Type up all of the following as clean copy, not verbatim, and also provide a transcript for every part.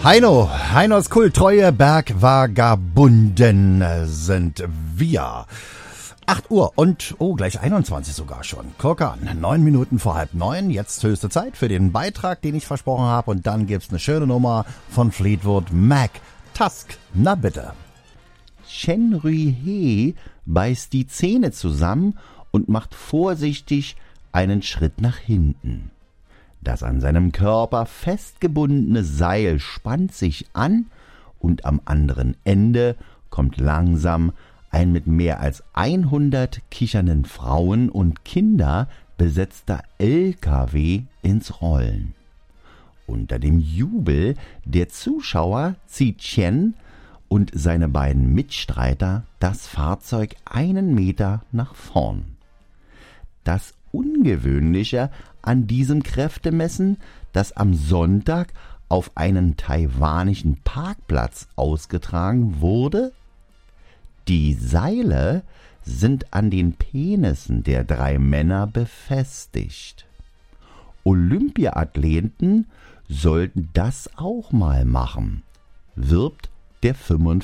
Heinos Kult, treue Bergvagabunden sind wir. 8 Uhr und, gleich 21 sogar schon. Guck an, 9 Minuten vor 8:30. Jetzt höchste Zeit für den Beitrag, den ich versprochen habe. Und dann gibt's eine schöne Nummer von Fleetwood Mac. Tusk, na bitte. Chen Rui-hee beißt die Zähne zusammen und macht vorsichtig einen Schritt nach hinten. Das an seinem Körper festgebundene Seil spannt sich an und am anderen Ende kommt langsam ein mit mehr als 100 kichernden Frauen und Kinder besetzter LKW ins Rollen. Unter dem Jubel der Zuschauer zieht Chen und seine beiden Mitstreiter das Fahrzeug einen Meter nach vorn. Das Ungewöhnliche an diesem Kräftemessen, das am Sonntag auf einen taiwanischen Parkplatz ausgetragen wurde: Die Seile sind an den Penissen der 3 Männer befestigt. Olympiathleten sollten das auch mal machen, wirbt der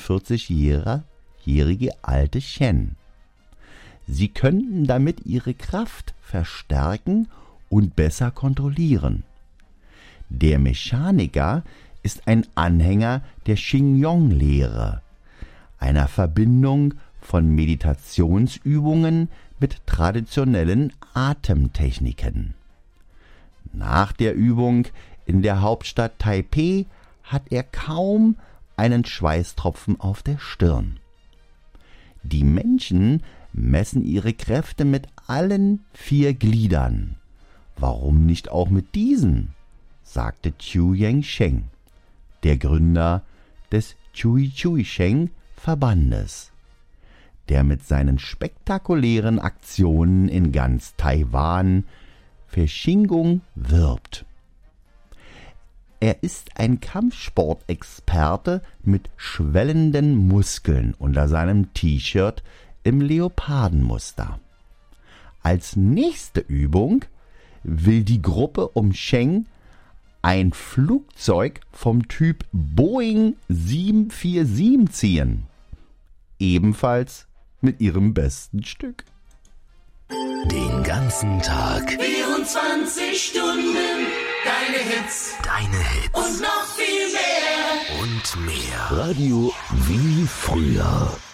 45-jährige alte Chen. Sie könnten damit ihre Kraft verstärken und besser kontrollieren. Der Mechaniker ist ein Anhänger der Qigong-Lehre, einer Verbindung von Meditationsübungen mit traditionellen Atemtechniken. Nach der Übung in der Hauptstadt Taipeh hat er kaum einen Schweißtropfen auf der Stirn. Die Menschen messen ihre Kräfte mit allen 4 Gliedern. Warum nicht auch mit diesen? Sagte Chu Yengsheng, der Gründer des Chui-Chui-Sheng-Verbandes, der mit seinen spektakulären Aktionen in ganz Taiwan für Qigong wirbt. Er ist ein Kampfsportexperte mit schwellenden Muskeln unter seinem T-Shirt im Leopardenmuster. Als nächste Übung will die Gruppe um Sheng ein Flugzeug vom Typ Boeing 747 ziehen. Ebenfalls mit ihrem besten Stück. Den ganzen Tag. 24 Stunden. Deine Hits. Und noch viel mehr. Und mehr. Radio wie früher.